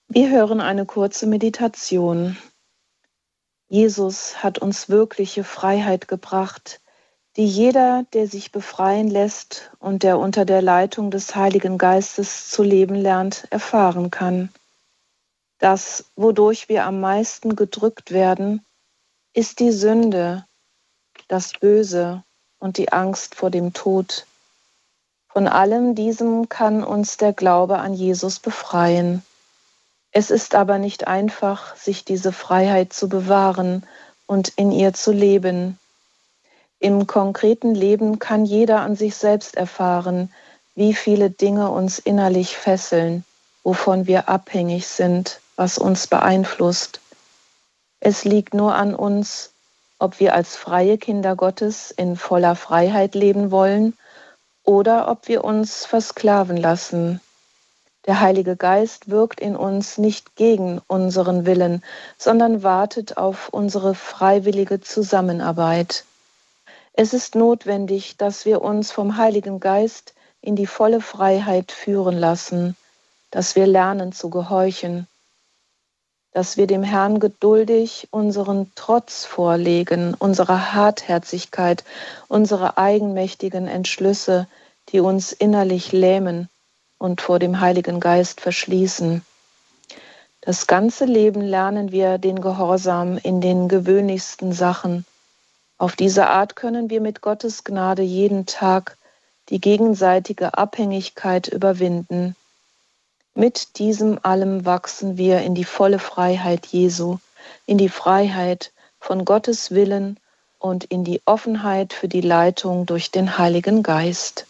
Wir hören eine kurze Meditation. Jesus hat uns wirkliche Freiheit gebracht, die jeder, der sich befreien lässt und der unter der Leitung des Heiligen Geistes zu leben lernt, erfahren kann. Das, wodurch wir am meisten gedrückt werden, ist die Sünde, das Böse und die Angst vor dem Tod. Von allem diesem kann uns der Glaube an Jesus befreien. Es ist aber nicht einfach, sich diese Freiheit zu bewahren und in ihr zu leben. Im konkreten Leben kann jeder an sich selbst erfahren, wie viele Dinge uns innerlich fesseln, wovon wir abhängig sind, was uns beeinflusst. Es liegt nur an uns, ob wir als freie Kinder Gottes in voller Freiheit leben wollen oder ob wir uns versklaven lassen. Der Heilige Geist wirkt in uns nicht gegen unseren Willen, sondern wartet auf unsere freiwillige Zusammenarbeit. Es ist notwendig, dass wir uns vom Heiligen Geist in die volle Freiheit führen lassen, dass wir lernen zu gehorchen, dass wir dem Herrn geduldig unseren Trotz vorlegen, unsere Hartherzigkeit, unsere eigenmächtigen Entschlüsse, die uns innerlich lähmen und vor dem Heiligen Geist verschließen. Das ganze Leben lernen wir den Gehorsam in den gewöhnlichsten Sachen. Auf diese Art können wir mit Gottes Gnade jeden Tag die gegenseitige Abhängigkeit überwinden. Mit diesem allem wachsen wir in die volle Freiheit Jesu, in die Freiheit von Gottes Willen und in die Offenheit für die Leitung durch den Heiligen Geist.